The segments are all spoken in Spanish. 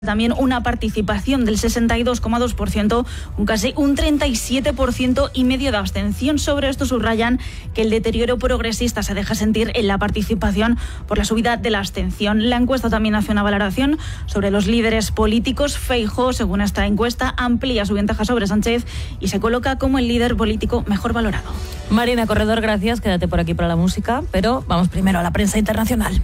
También una participación del 62,2%, con casi un 37,5% de abstención. Sobre esto subrayan que el deterioro progresista se deja sentir en la participación por la subida de la abstención. La encuesta también hace una valoración sobre los líderes políticos. Feijóo, según esta encuesta, amplía su ventaja sobre Sánchez y se coloca como el líder político mejor valorado. Marina Corredor, gracias. Quédate por aquí para la música, pero vamos primero a la prensa internacional.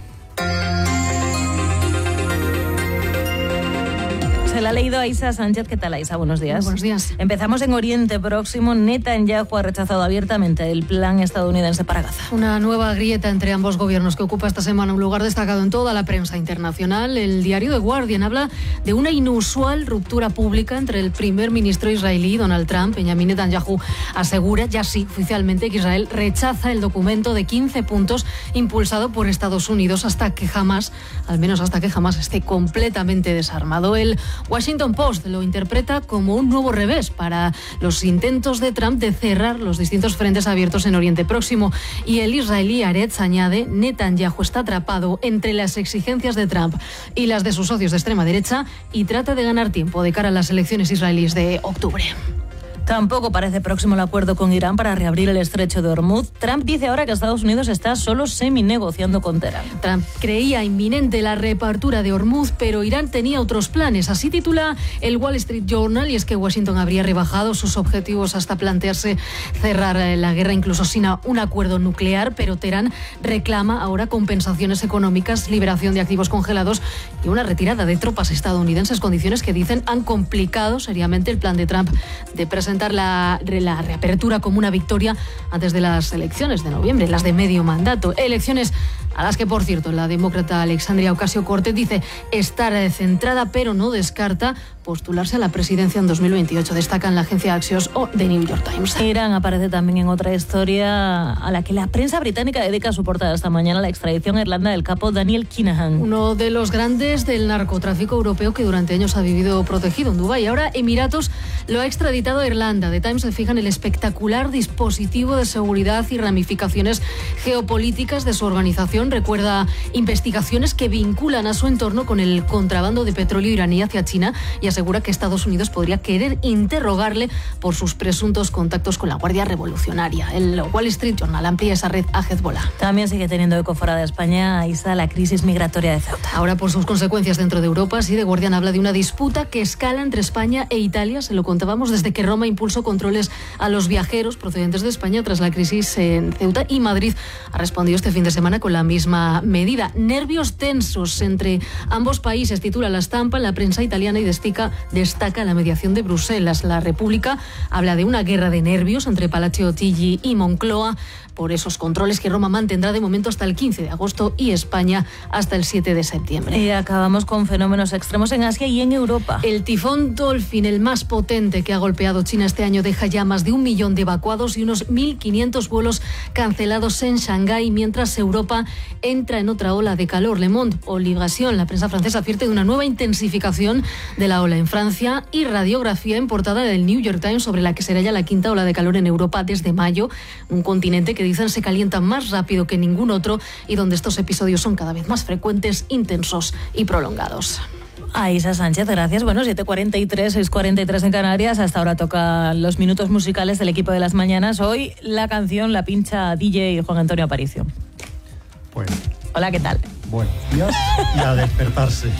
Se la ha leído Aisa Sánchez. ¿Qué tal, Aisa? Buenos días. Buenos días. Empezamos en Oriente Próximo. Netanyahu ha rechazado abiertamente el plan estadounidense para Gaza. Una nueva grieta entre ambos gobiernos que ocupa esta semana un lugar destacado en toda la prensa internacional. El diario The Guardian habla de una inusual ruptura pública entre el primer ministro israelí, Donald Trump. Benjamin Netanyahu asegura, ya sí, oficialmente, que Israel rechaza el documento de 15 puntos impulsado por Estados Unidos al menos hasta que Hamás esté completamente desarmado. El Washington Post lo interpreta como un nuevo revés para los intentos de Trump de cerrar los distintos frentes abiertos en Oriente Próximo. Y el israelí Haaretz añade: Netanyahu está atrapado entre las exigencias de Trump y las de sus socios de extrema derecha y trata de ganar tiempo de cara a las elecciones israelíes de octubre. Tampoco parece próximo el acuerdo con Irán para reabrir el estrecho de Hormuz. Trump dice ahora que Estados Unidos está solo semi-negociando con Teherán. Trump creía inminente la reapertura de Hormuz, pero Irán tenía otros planes. Así titula el Wall Street Journal, y es que Washington habría rebajado sus objetivos hasta plantearse cerrar la guerra incluso sin un acuerdo nuclear, pero Teherán reclama ahora compensaciones económicas, liberación de activos congelados y una retirada de tropas estadounidenses, condiciones que dicen han complicado seriamente el plan de Trump de presentar la reapertura como una victoria antes de las elecciones de noviembre, las de medio mandato. Elecciones a las que, por cierto, la demócrata Alexandria Ocasio-Cortez dice estar centrada, pero no descarta postularse a la presidencia en 2028. Destacan la agencia Axios o The New York Times. Irán aparece también en otra historia a la que la prensa británica dedica su portada esta mañana: la extradición a Irlanda del capo Daniel Kinahan. Uno de los grandes del narcotráfico europeo que durante años ha vivido protegido en Dubái. Ahora Emiratos lo ha extraditado a Irlanda. The Times se fija en el espectacular dispositivo de seguridad y ramificaciones geopolíticas de su organización. Recuerda investigaciones que vinculan a su entorno con el contrabando de petróleo iraní hacia China y asegura que Estados Unidos podría querer interrogarle por sus presuntos contactos con la Guardia Revolucionaria. El Wall Street Journal amplía esa red a Hezbollah. También sigue teniendo eco fuera de España, Isa, la crisis migratoria de Ceuta. Ahora, por sus consecuencias dentro de Europa, sí, The Guardian habla de una disputa que escala entre España e Italia. Se lo contábamos desde que Roma impulsó controles a los viajeros procedentes de España tras la crisis en Ceuta, y Madrid ha respondido este fin de semana con la misma medida. Nervios tensos entre ambos países, titula La Stampa en la prensa italiana, y destaca la mediación de Bruselas. La República habla de una guerra de nervios entre Palazzo Chigi y Moncloa por esos controles que Roma mantendrá de momento hasta el 15 de agosto y España hasta el 7 de septiembre. Y acabamos con fenómenos extremos en Asia y en Europa. El tifón Dolphin, el más potente que ha golpeado China este año, deja ya más de 1 millón de evacuados y unos 1.500 vuelos cancelados en Shanghái, mientras Europa entra en otra ola de calor. Le Monde o Libération, la prensa francesa, advierte de una nueva intensificación de la ola en Francia, y radiografía en portada del New York Times sobre la que será ya la quinta ola de calor en Europa desde mayo, un continente que dicen se calienta más rápido que ningún otro y donde estos episodios son cada vez más frecuentes, intensos y prolongados. Aisa Sánchez, gracias. Bueno, 7:43, 6:43 en Canarias. Hasta ahora tocan los minutos musicales del equipo de las mañanas. Hoy la canción la pincha DJ Juan Antonio Aparicio. Bueno. Hola, ¿qué tal? Buenos días y a despertarse.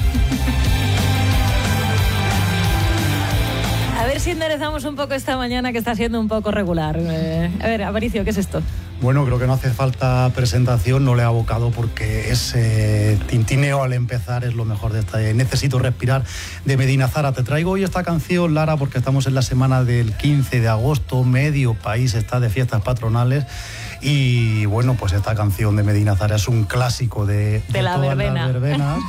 A ver si enderezamos un poco esta mañana, que está siendo un poco regular. A ver, Aparicio, ¿qué es esto? Bueno, creo que no hace falta presentación, no le he abocado porque ese tintineo al empezar es lo mejor de esta. Necesito respirar, de Medina Zara. Te traigo hoy esta canción, Lara, porque estamos en la semana del 15 de agosto, medio país está de fiestas patronales. Y bueno, pues esta canción de Medina Zara es un clásico de la todas verbena. Las verbenas.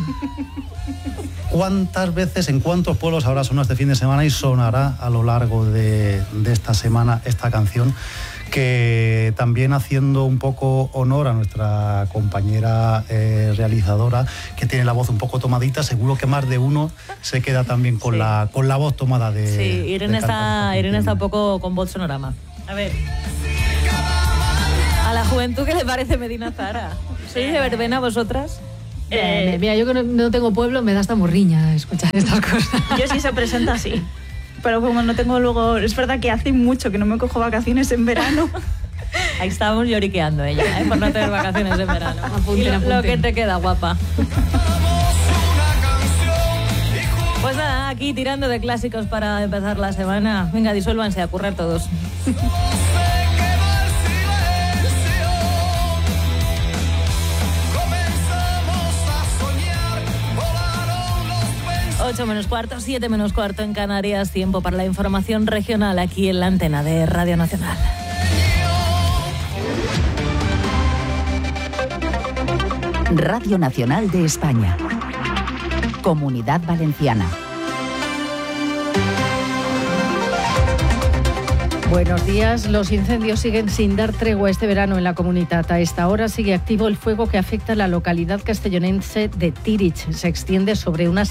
¿Cuántas veces, en cuántos pueblos habrá sonado este fin de semana y sonará a lo largo de esta semana esta canción? Que también, haciendo un poco honor a nuestra compañera realizadora, que tiene la voz un poco tomadita, seguro que más de uno se queda también con la voz tomada de... Sí, Irene está un poco con voz sonorama. A ver, a la juventud, ¿qué le parece Medina Zara? ¿Sois de verbena vosotras? Mira, yo que no tengo pueblo me da hasta morriña escuchar estas cosas. Yo sí se presenta así. Pero como no tengo luego... Es verdad que hace mucho que no me cojo vacaciones en verano. Ahí estábamos lloriqueando ella, por no tener vacaciones en verano. Apunten. Lo que te queda, guapa. Pues nada, aquí tirando de clásicos para empezar la semana. Venga, disuélvanse a currar todos. 8 menos cuarto, 7 menos cuarto en Canarias. Tiempo para la información regional aquí en la antena de Radio Nacional. Radio Nacional de España. Comunidad Valenciana. Buenos días. Los incendios siguen sin dar tregua este verano en la comunidad. A esta hora sigue activo el fuego que afecta a la localidad castellonense de Tírich. Se extiende sobre unas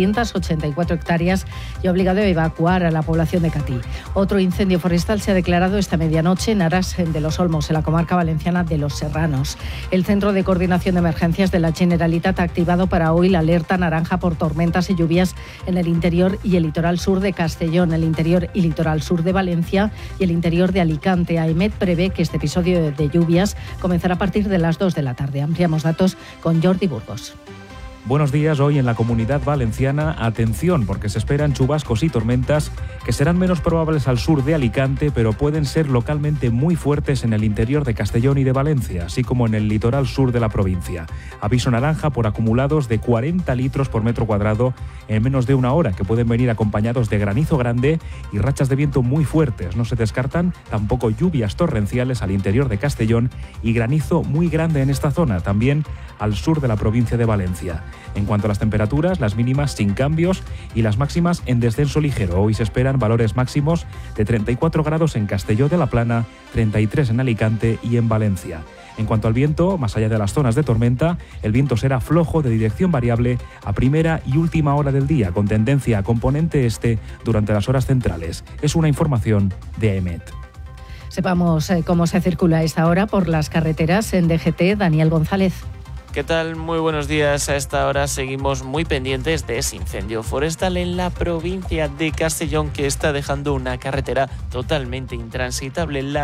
684 hectáreas y ha obligado a evacuar a la población de Catí. Otro incendio forestal se ha declarado esta medianoche en Aras de los Olmos, en la comarca valenciana de Los Serranos. El Centro de Coordinación de Emergencias de la Generalitat ha activado para hoy la alerta naranja por tormentas y lluvias en el interior y el litoral sur de Castellón, el interior y litoral sur de Valencia y el interior de Alicante. AEMET prevé que este episodio de lluvias comenzará a partir de las 2 de la tarde. Ampliamos datos con Jordi Burgos. Buenos días. Hoy en la Comunidad Valenciana, atención, porque se esperan chubascos y tormentas que serán menos probables al sur de Alicante, pero pueden ser localmente muy fuertes en el interior de Castellón y de Valencia, así como en el litoral sur de la provincia. Aviso naranja por acumulados de 40 litros por metro cuadrado en menos de una hora, que pueden venir acompañados de granizo grande y rachas de viento muy fuertes. No se descartan tampoco lluvias torrenciales al interior de Castellón y granizo muy grande en esta zona, también al sur de la provincia de Valencia. En cuanto a las temperaturas, las mínimas sin cambios y las máximas en descenso ligero. Hoy se esperan valores máximos de 34 grados en Castelló de la Plana, 33 en Alicante y en Valencia. En cuanto al viento, más allá de las zonas de tormenta, el viento será flojo de dirección variable a primera y última hora del día, con tendencia a componente este durante las horas centrales. Es una información de AEMET. Sepamos cómo se circula a esta hora por las carreteras en DGT. Daniel González. ¿Qué tal? Muy buenos días. A esta hora seguimos muy pendientes de ese incendio forestal en la provincia de Castellón que está dejando una carretera totalmente intransitable, la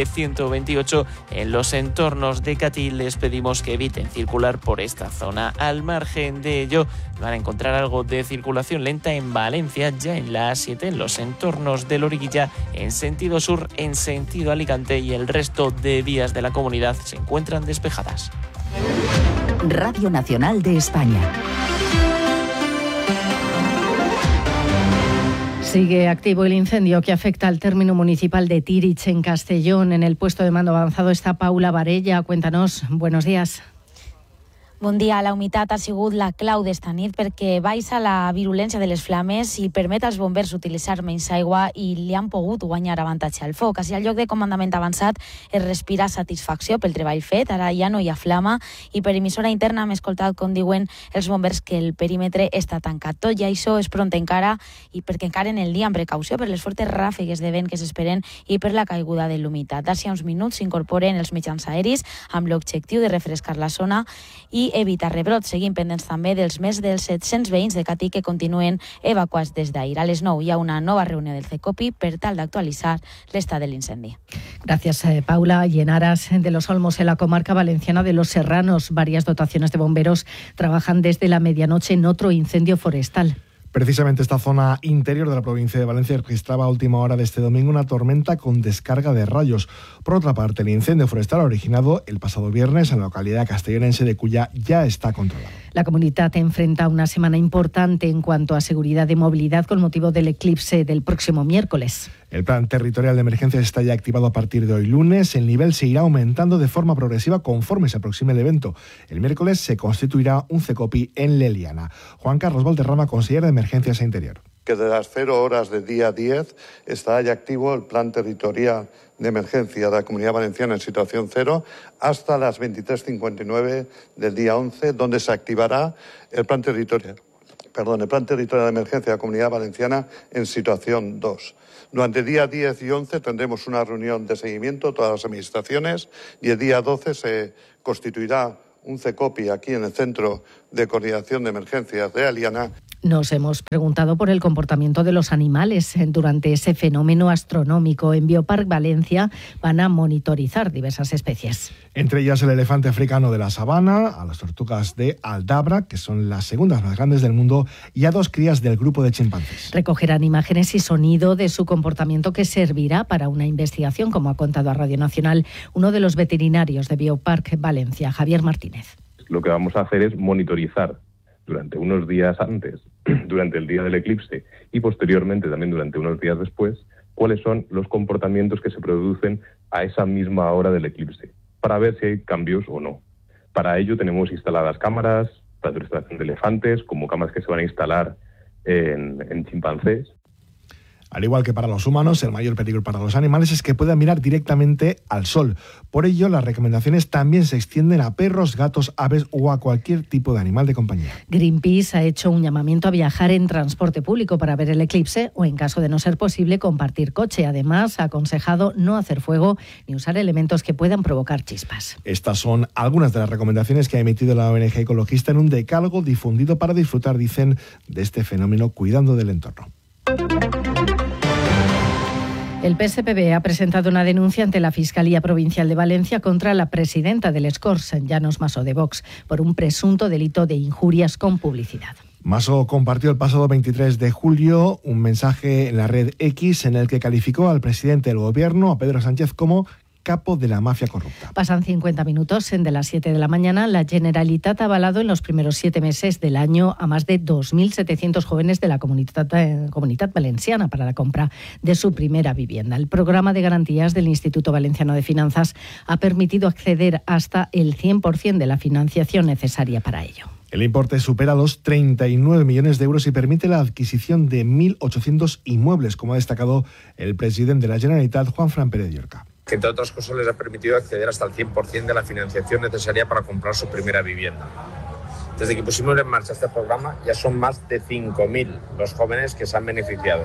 CV128. En los entornos de Catí les pedimos que eviten circular por esta zona. Al margen de ello, van a encontrar algo de circulación lenta en Valencia, ya en la A7, en los entornos de Loriguilla, en sentido sur, en sentido Alicante, y el resto de vías de la comunidad se encuentran despejadas. Radio Nacional de España. Sigue activo el incendio que afecta al término municipal de Tírich, en Castellón. En el puesto de mando avanzado está Paula Varella. Cuéntanos. Buenos días. Bon dia. La humitat ha sigut la clau d'esta nit perquè baixa la virulència de les flames i permet als bombers utilitzar menys aigua i li han pogut guanyar avantatge al foc. Així, al lloc de comandament avançat es respira satisfacció pel treball fet. Ara ja no hi ha flama i per emissora interna hem escoltat, com diuen els bombers, que el perímetre està tancat. Tot i això és pront encara i perquè encara en el dia amb precaució per les fortes ràfegues de vent que s'esperen i per la caiguda de l'humitat. D'ací a uns minuts s'incorporen els mitjans aeris amb l'objectiu de refrescar la zona i evitar rebrots. Seguim pendents també dels més dels 700 veïns de Catí que continuen evacuats des d'ahir. A les 9 hi ha una nova reunió del CECOPI per tal d'actualitzar l'estat de l'incendi. Gracias, Paula. Y en Aras de los Olmos, en la comarca valenciana de Los Serranos, varias dotaciones de bomberos trabajan desde la medianoche en otro incendio forestal. Precisamente esta zona interior de la provincia de Valencia registraba a última hora de este domingo una tormenta con descarga de rayos. Por otra parte, el incendio forestal originado el pasado viernes en la localidad castellonense de Cullà ya está controlado. La comunidad enfrenta una semana importante en cuanto a seguridad y movilidad con motivo del eclipse del próximo miércoles. El plan territorial de emergencias está ya activado a partir de hoy lunes. El nivel se irá aumentando de forma progresiva conforme se aproxime el evento. El miércoles se constituirá un CECOPI en Leliana. Juan Carlos Valderrama, consejero de Emergencias e Interior. Que de las 0 horas del día 10 estará ya activo el plan territorial de emergencia de la Comunidad Valenciana en situación 0 hasta las 23:59 del día 11, donde se activará el plan territorial de emergencia de la Comunidad Valenciana en situación 2. Durante el día 10 y 11 tendremos una reunión de seguimiento, todas las administraciones, y el día 12 se constituirá un CECOPI aquí en el centro de Coordinación de Emergencias de Aliana. Nos hemos preguntado por el comportamiento de los animales durante ese fenómeno astronómico. En Biopark Valencia van a monitorizar diversas especies. Entre ellas el elefante africano de la sabana, a las tortugas de Aldabra, que son las segundas más grandes del mundo, y a 2 crías del grupo de chimpancés. Recogerán imágenes y sonido de su comportamiento que servirá para una investigación, como ha contado a Radio Nacional uno de los veterinarios de Biopark Valencia, Javier Martínez. Lo que vamos a hacer es monitorizar durante unos días antes, durante el día del eclipse y posteriormente también durante unos días después, cuáles son los comportamientos que se producen a esa misma hora del eclipse, para ver si hay cambios o no. Para ello tenemos instaladas cámaras, tanto de extracción de elefantes como cámaras que se van a instalar en chimpancés. Al igual que para los humanos, el mayor peligro para los animales es que puedan mirar directamente al sol. Por ello, las recomendaciones también se extienden a perros, gatos, aves o a cualquier tipo de animal de compañía. Greenpeace ha hecho un llamamiento a viajar en transporte público para ver el eclipse o, en caso de no ser posible, compartir coche. Además, ha aconsejado no hacer fuego ni usar elementos que puedan provocar chispas. Estas son algunas de las recomendaciones que ha emitido la ONG ecologista en un decálogo difundido para disfrutar, dicen, de este fenómeno cuidando del entorno. El PSPB ha presentado una denuncia ante la Fiscalía Provincial de Valencia contra la presidenta del Escorç, Llanos Massó de Vox, por un presunto delito de injurias con publicidad. Massó compartió el pasado 23 de julio un mensaje en la red X en el que calificó al presidente del Gobierno, a Pedro Sánchez, como capo de la mafia corrupta. Pasan 50 minutos de las 7 de la mañana. La Generalitat ha avalado en los primeros 7 meses del año a más de 2.700 jóvenes de la comunidad valenciana para la compra de su primera vivienda. El programa de garantías del Instituto Valenciano de Finanzas ha permitido acceder hasta el 100% de la financiación necesaria para ello. El importe supera los 39 millones de euros y permite la adquisición de 1.800 inmuebles, como ha destacado el presidente de la Generalitat, Juanfran Pérez Llorca. Que entre otras cosas les ha permitido acceder hasta el 100% de la financiación necesaria para comprar su primera vivienda. Desde que pusimos en marcha este programa ya son más de 5.000 los jóvenes que se han beneficiado.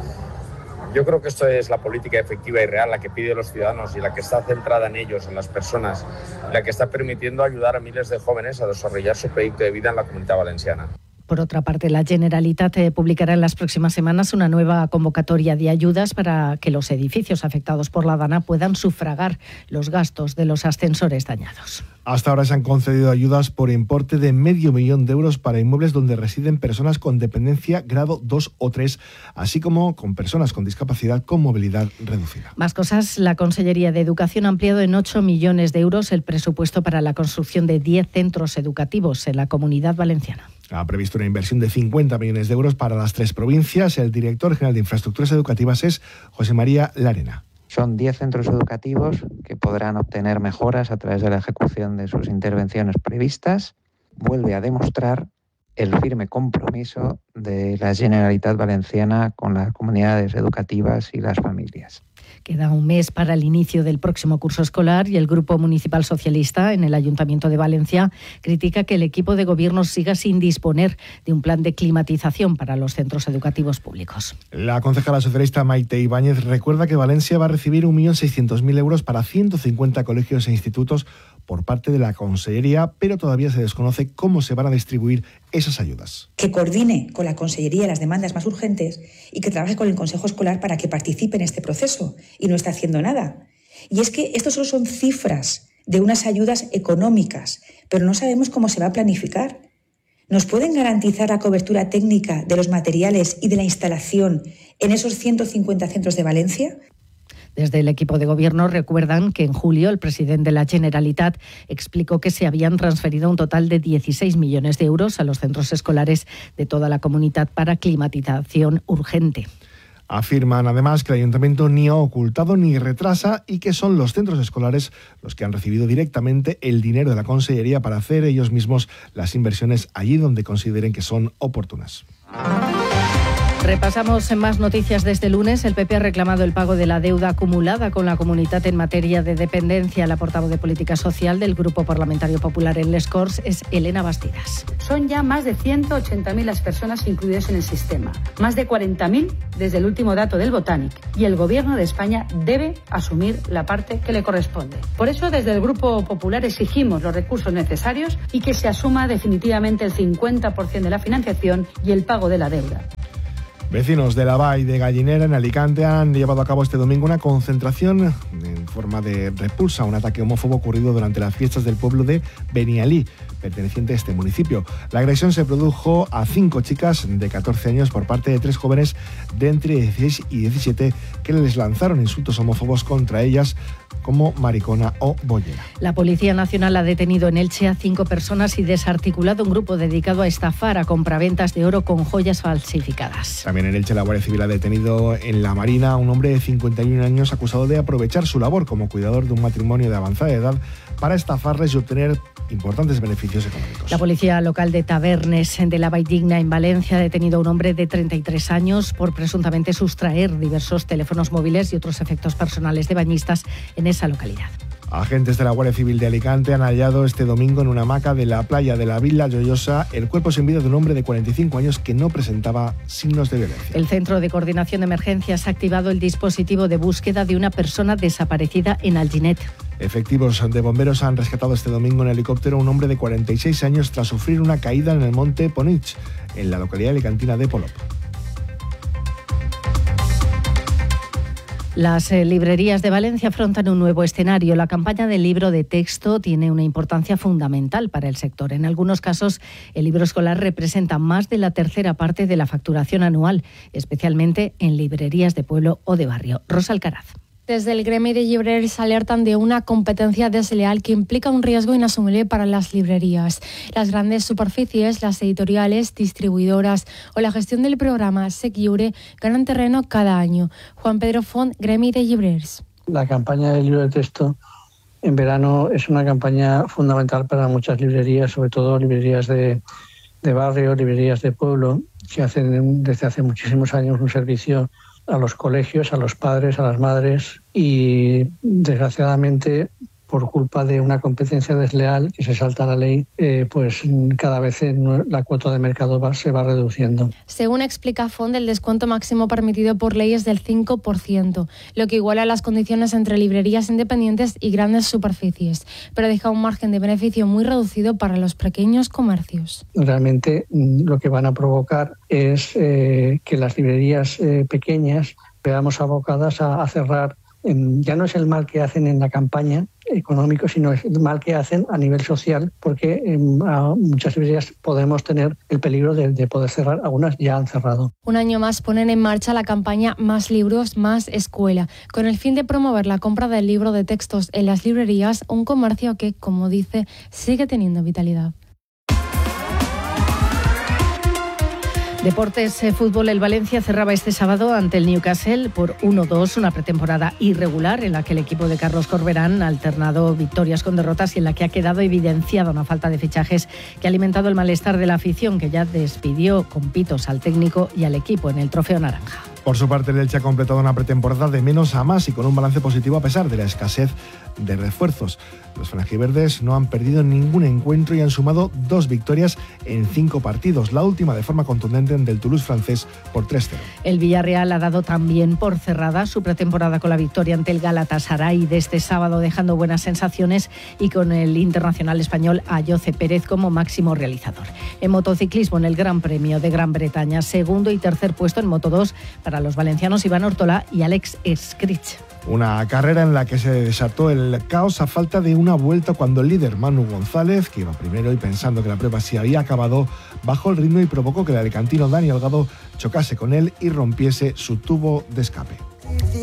Yo creo que esto es la política efectiva y real, la que piden los ciudadanos y la que está centrada en ellos, en las personas, la que está permitiendo ayudar a miles de jóvenes a desarrollar su proyecto de vida en la Comunidad Valenciana. Por otra parte, la Generalitat publicará en las próximas semanas una nueva convocatoria de ayudas para que los edificios afectados por la Dana puedan sufragar los gastos de los ascensores dañados. Hasta ahora se han concedido ayudas por importe de 500.000 euros para inmuebles donde residen personas con dependencia grado 2 o 3, así como con personas con discapacidad con movilidad reducida. Más cosas. La Consellería de Educación ha ampliado en 8 millones de euros el presupuesto para la construcción de 10 centros educativos en la Comunidad Valenciana. Ha previsto una inversión de 50 millones de euros para las 3 provincias. El director general de Infraestructuras Educativas es José María Larena. Son 10 centros educativos que podrán obtener mejoras a través de la ejecución de sus intervenciones previstas. Vuelve a demostrar el firme compromiso de la Generalitat Valenciana con las comunidades educativas y las familias. Queda un mes para el inicio del próximo curso escolar y el Grupo Municipal Socialista en el Ayuntamiento de Valencia critica que el equipo de gobierno siga sin disponer de un plan de climatización para los centros educativos públicos. La concejala socialista Maite Ibáñez recuerda que Valencia va a recibir 1.600.000 euros para 150 colegios e institutos por parte de la Consellería, pero todavía se desconoce cómo se van a distribuir esas ayudas. Que coordine con la Consellería las demandas más urgentes y que trabaje con el Consejo Escolar para que participe en este proceso, y no está haciendo nada. Y es que esto solo son cifras de unas ayudas económicas, pero no sabemos cómo se va a planificar. ¿Nos pueden garantizar la cobertura técnica de los materiales y de la instalación en esos 150 centros de Valencia? Desde el equipo de gobierno recuerdan que en julio el presidente de la Generalitat explicó que se habían transferido un total de 16 millones de euros a los centros escolares de toda la comunidad para climatización urgente. Afirman además que el ayuntamiento ni ha ocultado ni retrasa y que son los centros escolares los que han recibido directamente el dinero de la Consellería para hacer ellos mismos las inversiones allí donde consideren que son oportunas. Repasamos más noticias de este lunes. El PP ha reclamado el pago de la deuda acumulada con la Comunitat en materia de dependencia. La portavoz de Política Social del Grupo Parlamentario Popular en Les Corts es Elena Bastidas. Son ya más de 180.000 las personas incluidas en el sistema, más de 40.000 desde el último dato del Botanic, y el Gobierno de España debe asumir la parte que le corresponde. Por eso, desde el Grupo Popular exigimos los recursos necesarios y que se asuma definitivamente el 50% de la financiación y el pago de la deuda. Vecinos de La Vall de Gallinera, en Alicante, han llevado a cabo este domingo una concentración en forma de repulsa a un ataque homófobo ocurrido durante las fiestas del pueblo de Benialí, perteneciente a este municipio. La agresión se produjo a 5 chicas de 14 años por parte de 3 jóvenes de entre 16 y 17 que les lanzaron insultos homófobos contra ellas como maricona o bollera. La Policía Nacional ha detenido en Elche a 5 personas y desarticulado un grupo dedicado a estafar a compraventas de oro con joyas falsificadas. También en Elche la Guardia Civil ha detenido en La Marina a un hombre de 51 años acusado de aprovechar su labor como cuidador de un matrimonio de avanzada edad para estafarles y obtener importantes beneficios económicos. La policía local de Tabernes de la Valldigna en Valencia ha detenido a un hombre de 33 años por presuntamente sustraer diversos teléfonos móviles y otros efectos personales de bañistas en esa localidad. Agentes de la Guardia Civil de Alicante han hallado este domingo en una hamaca de la playa de la Villa Lloyosa el cuerpo sin vida de un hombre de 45 años que no presentaba signos de violencia. El Centro de Coordinación de Emergencias ha activado el dispositivo de búsqueda de una persona desaparecida en Alginet. Efectivos de bomberos han rescatado este domingo en helicóptero a un hombre de 46 años tras sufrir una caída en el monte Ponich, en la localidad alicantina de Polop. Las librerías de Valencia afrontan un nuevo escenario. La campaña del libro de texto tiene una importancia fundamental para el sector. En algunos casos, el libro escolar representa más de la tercera parte de la facturación anual, especialmente en librerías de pueblo o de barrio. Rosa Alcaraz. Desde el gremio de libreros alertan de una competencia desleal que implica un riesgo inasumible para las librerías. Las grandes superficies, las editoriales, distribuidoras o la gestión del programa Secure ganan terreno cada año. Juan Pedro Font, gremio de libreros. La campaña del libro de texto en verano es una campaña fundamental para muchas librerías, sobre todo librerías de barrio, librerías de pueblo, que hacen desde hace muchísimos años un servicio a los colegios, a los padres, a las madres, y desgraciadamente por culpa de una competencia desleal que se salta la ley, pues cada vez la cuota de mercado se va reduciendo. Según explica Font, el descuento máximo permitido por ley es del 5%, lo que iguala las condiciones entre librerías independientes y grandes superficies, pero deja un margen de beneficio muy reducido para los pequeños comercios. Realmente lo que van a provocar es que las librerías pequeñas veamos abocadas a cerrar. Ya no es el mal que hacen en la campaña económico, sino es el mal que hacen a nivel social, porque a muchas librerías podemos tener el peligro de poder cerrar. Algunas ya han cerrado. Un año más ponen en marcha la campaña Más libros, más escuela, con el fin de promover la compra del libro de textos en las librerías, un comercio que, como dice, sigue teniendo vitalidad. Deportes, fútbol. El Valencia cerraba este sábado ante el Newcastle por 1-2, una pretemporada irregular en la que el equipo de Carlos Corberán ha alternado victorias con derrotas y en la que ha quedado evidenciada una falta de fichajes que ha alimentado el malestar de la afición, que ya despidió con pitos al técnico y al equipo en el Trofeo Naranja. Por su parte, el Elche ha completado una pretemporada de menos a más y con un balance positivo a pesar de la escasez de refuerzos. Los franjiverdes no han perdido ningún encuentro y han sumado 2 victorias en 5 partidos, la última de forma contundente del Toulouse francés por 3-0. El Villarreal ha dado también por cerrada su pretemporada con la victoria ante el Galatasaray de este sábado, dejando buenas sensaciones y con el internacional español Ayoce Pérez como máximo realizador. En motociclismo, en el Gran Premio de Gran Bretaña, segundo y tercer puesto en Moto2 para los valencianos Iván Ortola y Alex Escrich. Una carrera en la que se desató el caos a falta de una vuelta cuando el líder Manu González, que iba primero y pensando que la prueba se había acabado, bajó el ritmo y provocó que el alicantino Dani Algado chocase con él y rompiese su tubo de escape.